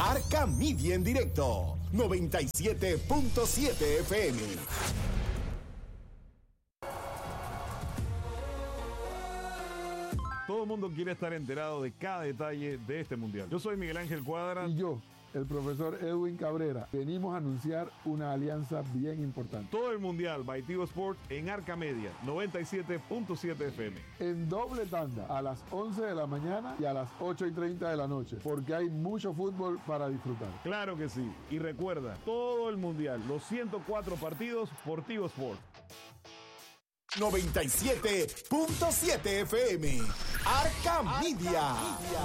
Arca Media en directo, 97.7 FM. Todo el mundo quiere estar enterado de cada detalle de este mundial. Yo soy Miguel Ángel Cuadra. Y yo, el profesor Edwin Cabrera, venimos a anunciar una alianza bien importante. Todo el mundial by Tigo Sports en Arca Media, 97.7 FM. En doble tanda, a las 11 de la mañana y a las 8:30 de la noche, porque hay mucho fútbol para disfrutar. Claro que sí. Y recuerda, todo el mundial, los 104 partidos por Tigo Sports. 97.7 FM. Arca Media.